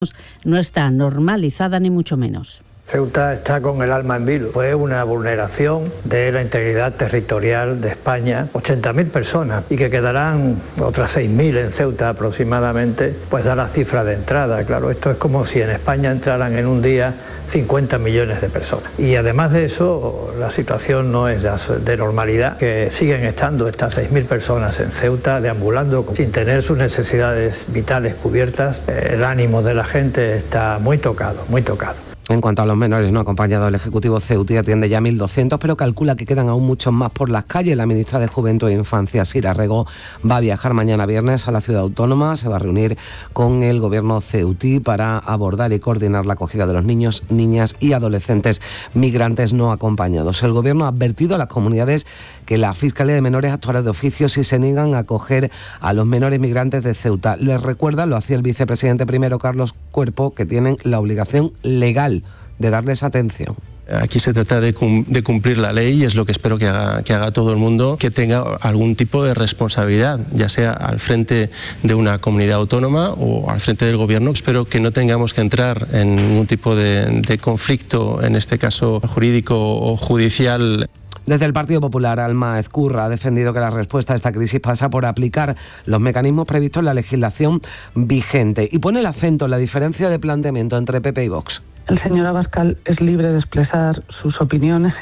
no está normalizada ni mucho menos. Ceuta está con el alma en vilo. Fue una vulneración de la integridad territorial de España. 80.000 personas y que quedarán otras 6.000 en Ceuta aproximadamente, pues da la cifra de entrada. Claro, esto es como si en España entraran en un día 50 millones de personas. Y además de eso, la situación no es de normalidad, que siguen estando estas 6.000 personas en Ceuta deambulando sin tener sus necesidades vitales cubiertas. El ánimo de la gente está muy tocado, muy tocado. En cuanto a los menores no acompañados, el Ejecutivo ceutí atiende ya 1.200, pero calcula que quedan aún muchos más por las calles. La ministra de Juventud e Infancia, Sira Rego, va a viajar mañana viernes a la ciudad autónoma. Se va a reunir con el gobierno ceutí para abordar y coordinar la acogida de los niños, niñas y adolescentes migrantes no acompañados. El gobierno ha advertido a las comunidades que la Fiscalía de Menores actuará de oficio si se niegan a acoger a los menores migrantes de Ceuta. Les recuerda, lo hacía el vicepresidente primero, Carlos Cuerpo, que tienen la obligación legal de darles atención. Aquí se trata de cumplir la ley y es lo que espero que haga todo el mundo, que tenga algún tipo de responsabilidad, ya sea al frente de una comunidad autónoma o al frente del gobierno. Espero que no tengamos que entrar en ningún tipo de conflicto, en este caso jurídico o judicial. Desde el Partido Popular, Alma Ezcurra ha defendido que la respuesta a esta crisis pasa por aplicar los mecanismos previstos en la legislación vigente y pone el acento en la diferencia de planteamiento entre PP y Vox. El señor Abascal es libre de expresar sus opiniones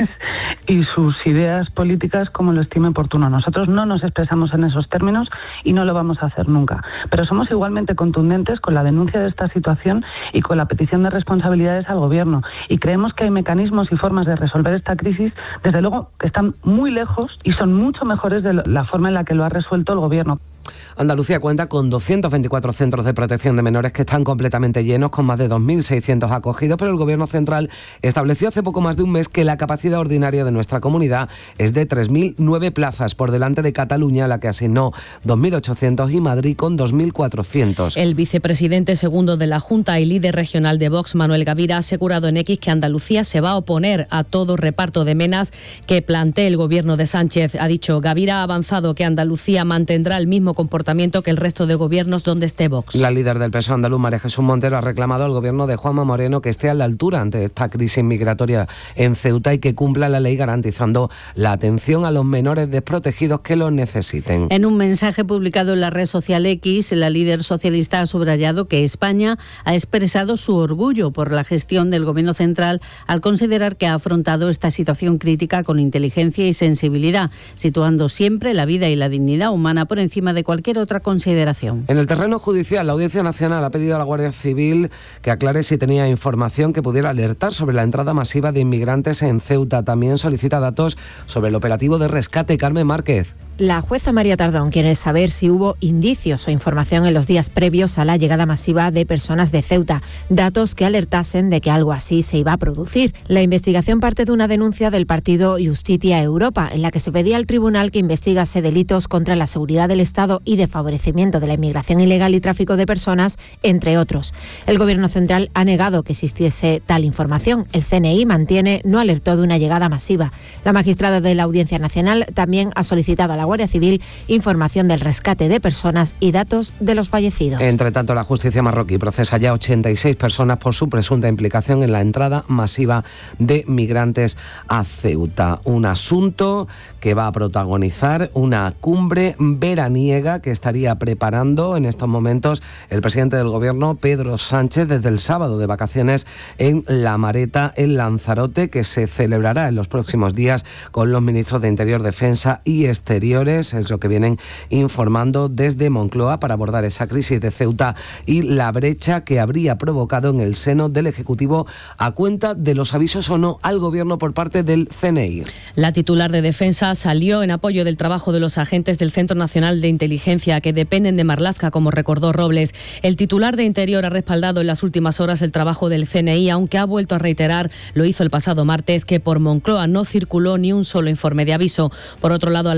y sus ideas políticas como lo estime oportuno. Nosotros no nos expresamos en esos términos y no lo vamos a hacer nunca. Pero somos igualmente contundentes con la denuncia de esta situación y con la petición de responsabilidades al Gobierno. Y creemos que hay mecanismos y formas de resolver esta crisis, desde luego, que están muy lejos y son mucho mejores de la forma en la que lo ha resuelto el Gobierno. Andalucía cuenta con 224 centros de protección de menores que están completamente llenos, con más de 2.600 acogidos, pero el Gobierno central estableció hace poco más de un mes que la capacidad ordinaria de nuestra comunidad es de 3.009 plazas, por delante de Cataluña, la que asignó 2.800, y Madrid con 2.400. El vicepresidente segundo de la Junta y líder regional de Vox, Manuel Gavira, ha asegurado en X que Andalucía se va a oponer a todo reparto de menas que plantee el Gobierno de Sánchez. Ha dicho, Gavira ha avanzado que Andalucía mantendrá el mismo comportamiento que el resto de gobiernos donde esté Vox. La líder del PSOE andaluz, María Jesús Montero, ha reclamado al gobierno de Juanma Moreno que esté a la altura ante esta crisis migratoria en Ceuta y que cumpla la ley garantizando la atención a los menores desprotegidos que lo necesiten. En un mensaje publicado en la red social X, la líder socialista ha subrayado que España ha expresado su orgullo por la gestión del gobierno central al considerar que ha afrontado esta situación crítica con inteligencia y sensibilidad, situando siempre la vida y la dignidad humana por encima de cualquier otra consideración. En el terreno judicial, la Audiencia Nacional ha pedido a la Guardia Civil que aclare si tenía información que pudiera alertar sobre la entrada masiva de inmigrantes en Ceuta. También solicita datos sobre el operativo de rescate. Carmen Márquez. La jueza María Tardón quiere saber si hubo indicios o información en los días previos a la llegada masiva de personas de Ceuta, datos que alertasen de que algo así se iba a producir. La investigación parte de una denuncia del partido Justitia Europa, en la que se pedía al tribunal que investigase delitos contra la seguridad del Estado y de favorecimiento de la inmigración ilegal y tráfico de personas, entre otros. El Gobierno central ha negado que existiese tal información. El CNI mantiene no alertó de una llegada masiva. La magistrada de la Audiencia Nacional también ha solicitado a la Guardia Civil información del rescate de personas y datos de los fallecidos. Entre tanto, la justicia marroquí procesa ya 86 personas por su presunta implicación en la entrada masiva de migrantes a Ceuta. Un asunto que va a protagonizar una cumbre veraniega que estaría preparando en estos momentos el presidente del Gobierno, Pedro Sánchez, desde el sábado de vacaciones en La Mareta, en Lanzarote, que se celebrará en los próximos días con los ministros de Interior, Defensa y Exteriores. Es lo que vienen informando desde Moncloa para abordar esa crisis de Ceuta y la brecha que habría provocado en el seno del Ejecutivo a cuenta de los avisos o no al Gobierno por parte del CNI. La titular de Defensa salió en apoyo del trabajo de los agentes del Centro Nacional de Inteligencia que dependen de Marlaska, como recordó Robles. El titular de Interior ha respaldado en las últimas horas el trabajo del CNI, aunque ha vuelto a reiterar, lo hizo el pasado martes, que por Moncloa no circuló ni un solo informe de aviso. Por otro lado, Álvarez ha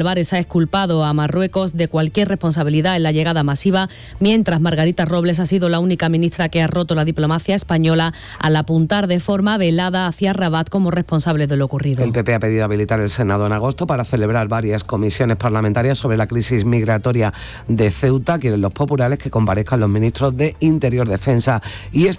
exculpado a Marruecos de cualquier responsabilidad en la llegada masiva, mientras Margarita Robles ha sido la única ministra que ha roto la diplomacia española al apuntar de forma velada hacia Rabat como responsable de lo ocurrido. El PP ha pedido habilitar el Senado en agosto para celebrar varias comisiones parlamentarias sobre la crisis migratoria de Ceuta. Quieren los populares que comparezcan los ministros de Interior, Defensa y